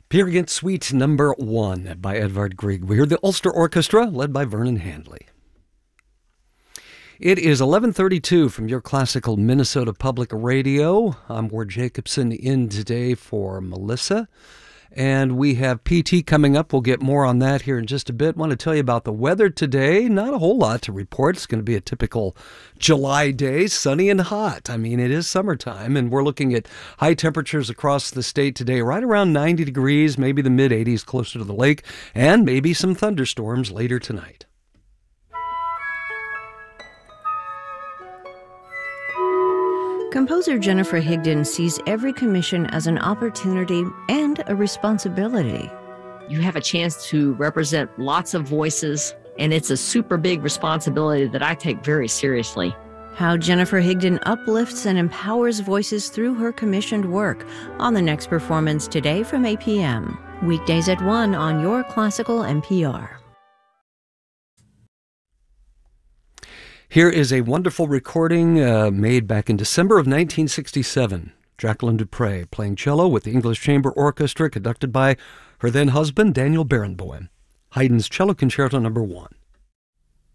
Period Suite number 1 by Edvard Grieg. We heard the Ulster Orchestra led by Vernon Handley. It is 11:32 from your classical Minnesota Public Radio. I'm Ward Jacobson in today for Melissa. And we have PT coming up. We'll get more on that here in just a bit. Want to tell you about the weather today. Not a whole lot to report. It's going to be a typical July day, sunny and hot. I mean, it is summertime, and we're looking at high temperatures across the state today, right around 90 degrees, maybe the mid-80s closer to the lake, and maybe some thunderstorms later tonight. Composer Jennifer Higdon sees every commission as an opportunity and a responsibility. You have a chance to represent lots of voices, and it's a super big responsibility that I take very seriously. How Jennifer Higdon uplifts and empowers voices through her commissioned work on the next performance today from 8 p.m. Weekdays at 1 on your classical NPR. Here is a wonderful recording made back in December of 1967. Jacqueline du Pré playing cello with the English Chamber Orchestra, conducted by her then husband, Daniel Barenboim. Haydn's Cello Concerto No. 1.